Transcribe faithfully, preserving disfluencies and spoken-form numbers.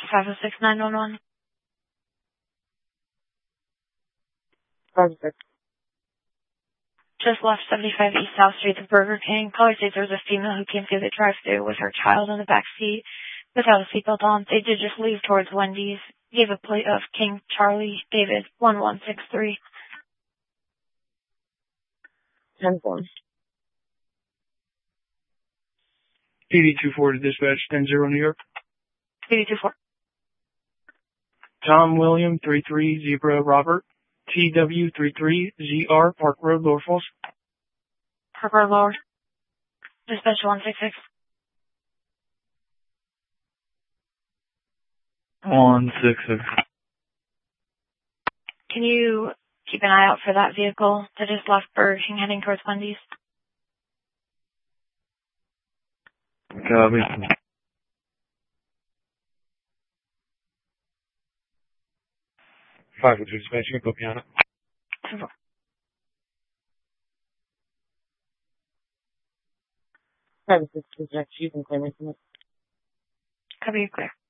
five oh six nine one one. five oh six. Just left seventy-five East South Street, the Burger King. Caller states there was a female who came through the drive-thru with her child in the back seat without a seatbelt on. They did just leave towards Wendy's. Gave a plate of King Charlie David one one six three. ten four. eighty-two four to dispatch, ten zero New York. eighty-two four. Tom William three three Zebra Robert. T W three three Z R Park Road, Lower Falls. Park Road, Lower. Dispatch one six six. one six six. Can you keep an eye out for that vehicle that just left Burger King heading towards Wendy's? Copy. five oh two dispatch, you can copy on it. five oh six dispatch, you can claim it from it. Copy, clear.